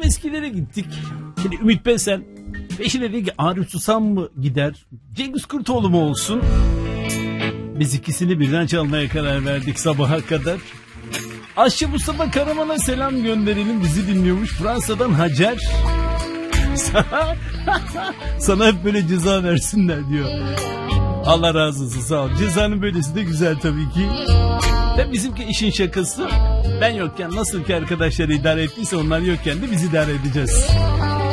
eskilere gittik. Şimdi Ümit Besen peşine dedi ki Arif Susam mı gider, Cengiz Kurtoğlu mu olsun? Biz ikisini birden çalmaya karar verdik sabaha kadar. Aşçı Mustafa Karaman'a selam gönderelim, bizi dinliyormuş Fransa'dan Hacer. Sana hep böyle ceza versinler diyor. Allah razı olsun, sağ ol. Cezanın böylesi de güzel tabii ki. Ve bizimki işin şakası. Ben yokken nasıl ki arkadaşları idare ettiyse onlar yokken de biz idare edeceğiz.